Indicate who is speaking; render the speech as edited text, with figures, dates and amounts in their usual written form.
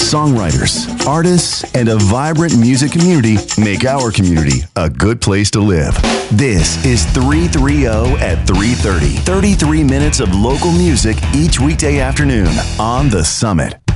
Speaker 1: songwriters, artists, and a vibrant music community make our community a good place to live. This is 330 at 3:30. 33 minutes of local music each weekday afternoon on The Summit.